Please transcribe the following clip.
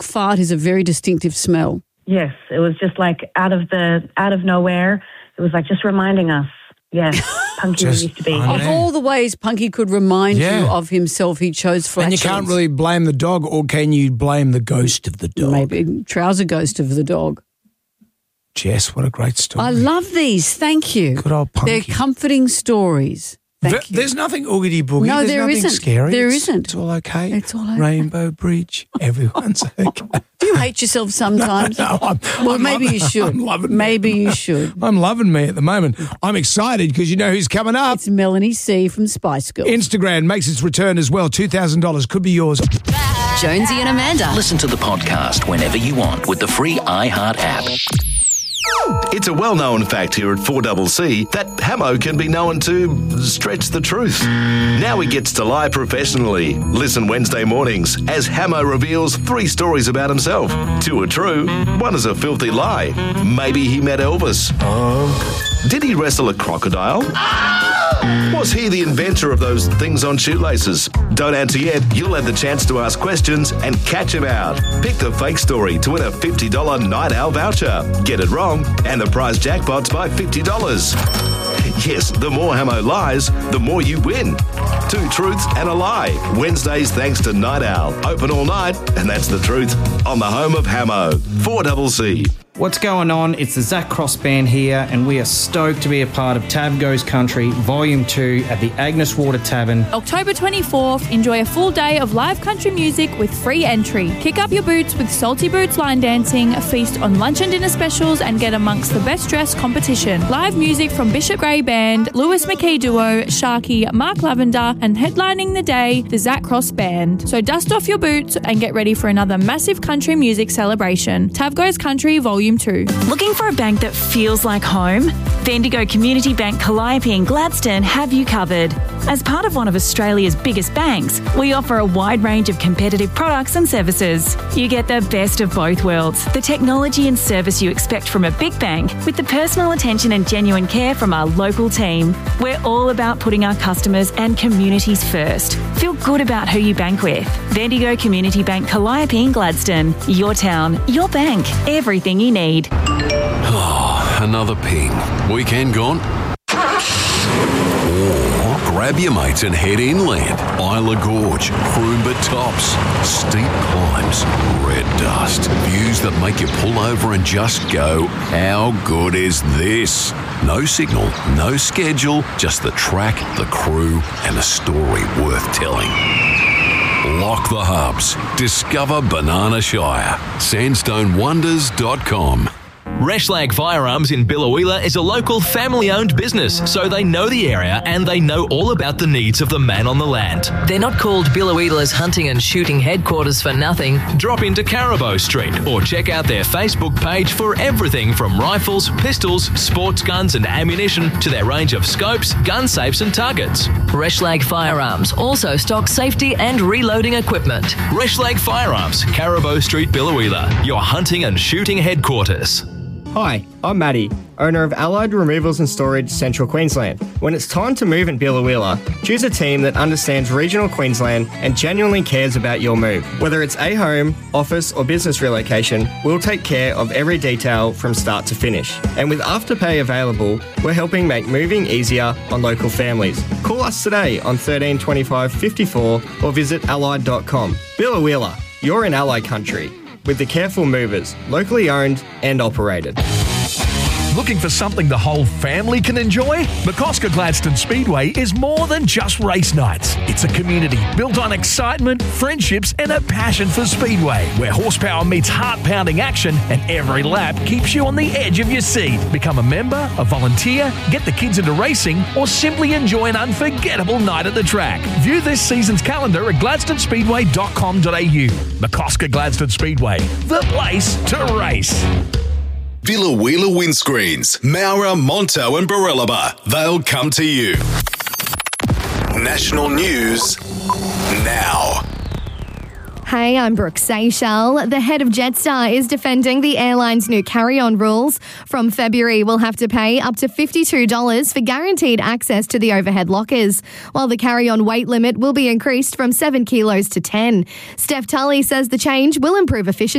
fart is a very distinctive smell. Yes, it was just like out of nowhere. It was like just reminding us. Yes, Punky used to be. Of all the ways Punky could remind you of himself, he chose flatulence. And you can't really blame the dog, or can you blame the ghost of the dog? Maybe trouser ghost of the dog. Jess, what a great story. I love these. Thank you. Good old Punky. They're comforting stories. Thank you. There's nothing oogity boogie. No, There's there nothing isn't. scary. There isn't. It's all okay. It's all okay. Rainbow Bridge. Everyone's okay. Do you hate yourself sometimes? No, maybe you should. I'm loving Maybe you should. I'm loving me at the moment. I'm excited because you know who's coming up. It's Melanie C from Spice Girls. Instagram makes its return as well. $2,000 could be yours. Jonesy and Amanda. Listen to the podcast whenever you want with the free iHeart app. It's a well-known fact here at 4CC that Hamo can be known to stretch the truth. Now he gets to lie professionally. Listen Wednesday mornings as Hamo reveals 3 stories about himself. 2 are true, 1 is a filthy lie. Maybe he met Elvis. Did he wrestle a crocodile? Was he the inventor of those things on shoelaces? Don't answer yet. You'll have the chance to ask questions and catch him out. Pick the fake story to win a $50 Night Owl voucher. Get it wrong, and the prize jackpot's by $50. Yes, the more Hamo lies, the more you win. 2 truths and a lie. Wednesdays thanks to Night Owl. Open all night, and that's the truth. On the home of Hamo, 4CC. What's going on? It's the Zach Cross Band here, and we are stoked to be a part of Tav Goes Country Volume 2 at the Agnes Water Tavern. October 24th, enjoy a full day of live country music with free entry. Kick up your boots with Salty Boots line dancing, feast on lunch and dinner specials, and get amongst the best dressed competition. Live music from Bishop Gray Band, Lewis McKee Duo, Sharky, Mark Lavender, and headlining the day, the Zach Cross Band. So dust off your boots and get ready for another massive country music celebration. Tav Goes Country Volume 2. Looking for a bank that feels like home? Bendigo Community Bank Calliope and Gladstone have you covered. As part of one of Australia's biggest banks, we offer a wide range of competitive products and services. You get the best of both worlds, the technology and service you expect from a big bank with the personal attention and genuine care from our local team. We're all about putting our customers and communities first. Feel good about who you bank with. Bendigo Community Bank Calliope and Gladstone. Your town, your bank, everything you need. Oh, another ping. Weekend gone? Or grab your mates and head inland. Isla Gorge, Croomba Tops, steep climbs, red dust, views that make you pull over and just go, how good is this? No signal, no schedule, just the track, the crew, and a story worth telling. Lock the hubs. Discover Banana Shire. SandstoneWonders.com. Reshlag Firearms in Biloela is a local family-owned business, so they know the area and they know all about the needs of the man on the land. They're not called Biloela's hunting and shooting headquarters for nothing. Drop into Carabo Street or check out their Facebook page for everything from rifles, pistols, sports guns and ammunition to their range of scopes, gun safes and targets. Reshlag Firearms also stocks safety and reloading equipment. Reshlag Firearms, Carabo Street, Biloela, your hunting and shooting headquarters. Hi, I'm Matty, owner of Allied Removals and Storage Central Queensland. When it's time to move in Biloela, choose a team that understands regional Queensland and genuinely cares about your move. Whether it's a home, office or business relocation, we'll take care of every detail from start to finish. And with Afterpay available, we're helping make moving easier on local families. Call us today on 13 25 54 or visit allied.com. Biloela, you're in Ally country. With the Careful Movers, locally owned and operated. Looking for something the whole family can enjoy? McCosker Gladstone Speedway is more than just race nights. It's a community built on excitement, friendships and a passion for speedway, where horsepower meets heart-pounding action and every lap keeps you on the edge of your seat. Become a member, a volunteer, get the kids into racing or simply enjoy an unforgettable night at the track. View this season's calendar at gladstonespeedway.com.au. McCosker Gladstone Speedway, the place to race. Biloela Windscreens, Maurer, Monto and Barellaba. They'll come to you. National news now. Hey, I'm Brooke Seychelles. The head of Jetstar is defending the airline's new carry-on rules. From February, we'll have to pay up to $52 for guaranteed access to the overhead lockers, while the carry-on weight limit will be increased from 7 kilos to 10. Steph Tully says the change will improve efficiency